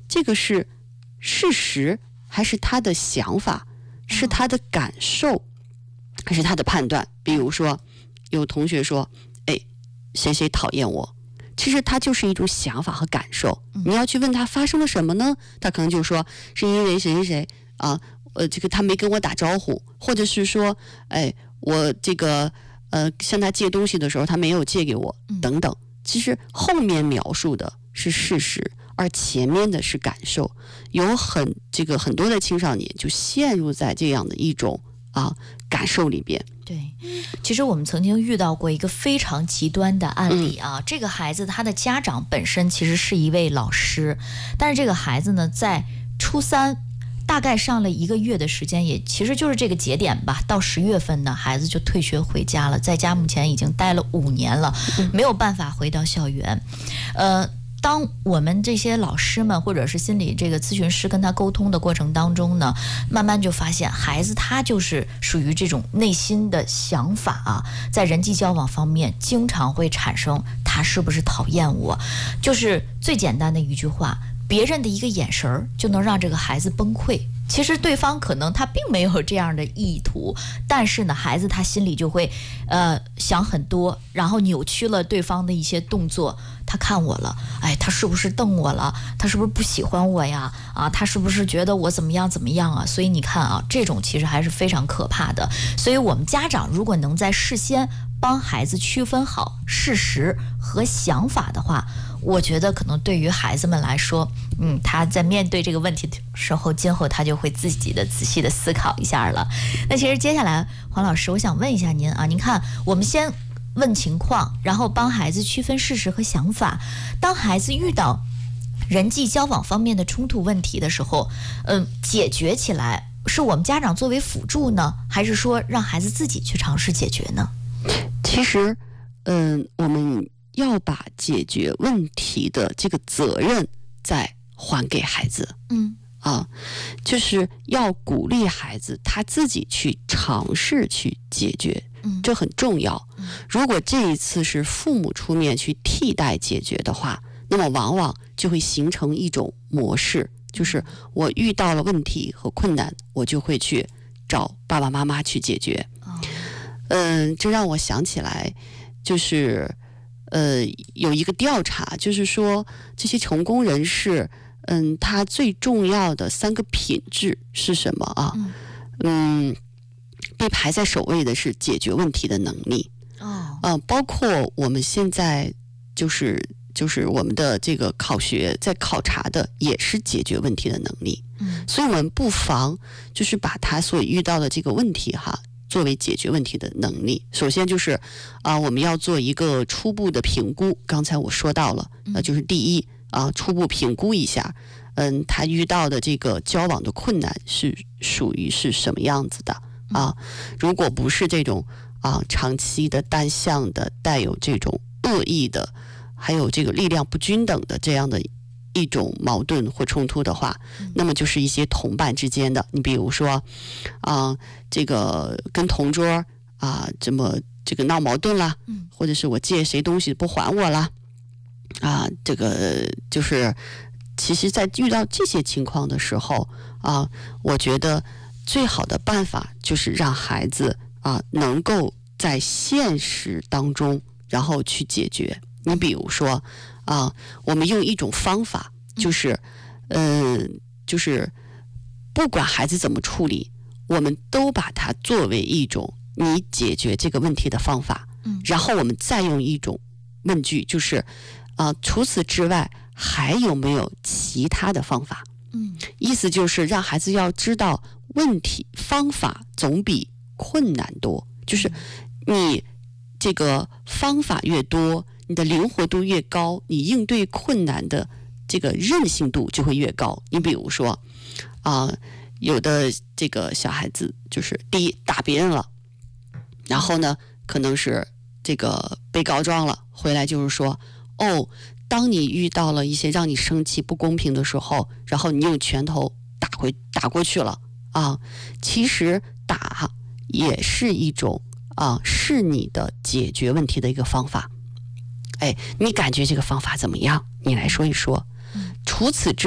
这个是事实还是他的想法，是他的感受还是他的判断。比如说有同学说谁谁讨厌我，其实他就是一种想法和感受。你要去问他发生了什么呢，他可能就说是因为谁谁谁这个他没跟我打招呼，或者是说我这个向他借东西的时候他没有借给我等等。其实后面描述的是事实，而前面的是感受。有很多的青少年就陷入在这样的一种感受里边。 对，其实我们曾经遇到过一个非常极端的案例这个孩子他的家长本身其实是一位老师，但是这个孩子呢在初3大概上了1个月的时间，也其实就是这个节点吧，到10月份呢孩子就退学回家了，在家目前已经待了5年了，没有办法回到校园。当我们这些老师们或者是心理这个咨询师跟他沟通的过程当中呢，慢慢就发现孩子他就是属于这种内心的想法在人际交往方面经常会产生他是不是讨厌我。就是最简单的一句话，别人的一个眼神就能让这个孩子崩溃。其实对方可能他并没有这样的意图，但是呢孩子他心里就会想很多，然后扭曲了对方的一些动作。他看我了，他是不是瞪我了，他是不是不喜欢我呀他是不是觉得我怎么样所以你看这种其实还是非常可怕的。所以我们家长如果能在事先帮孩子区分好事实和想法的话，我觉得可能对于孩子们来说他在面对这个问题的时候，今后他就会自己的仔细的思考一下了。那其实接下来黄老师，我想问一下您您看我们先问情况，然后帮孩子区分事实和想法。当孩子遇到人际交往方面的冲突问题的时候解决起来是我们家长作为辅助呢，还是说让孩子自己去尝试解决呢？ 其实我们要把解决问题的这个责任再还给孩子就是要鼓励孩子他自己去尝试去解决，这很重要。如果这一次是父母出面去替代解决的话，那么往往就会形成一种模式，就是我遇到了问题和困难，我就会去找爸爸妈妈去解决。这让我想起来，就是有一个调查，就是说这些成功人士他最重要的3个品质是什么被排在首位的是解决问题的能力包括我们现在就是我们的这个考学在考察的也是解决问题的能力。所以我们不妨就是把他所遇到的这个问题作为解决问题的能力。首先就是我们要做一个初步的评估，刚才我说到了就是第一初步评估一下他遇到的这个交往的困难是属于是什么样子的如果不是这种长期的单向的带有这种恶意的，还有这个力量不均等的这样的一种矛盾或冲突的话，那么就是一些同伴之间的，你比如说这个跟同桌这个闹矛盾啦或者是我借谁东西不还我啦这个就是其实在遇到这些情况的时候我觉得最好的办法就是让孩子能够在现实当中然后去解决。你比如说我们用一种方法，就是不管孩子怎么处理，我们都把它作为一种你解决这个问题的方法然后我们再用一种问句，就是除此之外还有没有其他的方法意思就是让孩子要知道问题方法总比困难多，就是你这个方法越多，你的灵活度越高，你应对困难的这个韧性度就会越高。你比如说有的这个小孩子就是第一打别人了，然后呢可能是这个被告状了，回来就是说当你遇到了一些让你生气不公平的时候，然后你用拳头打过去了其实打也是一种是你的解决问题的一个方法。你感觉这个方法怎么样？你来说一说。除此之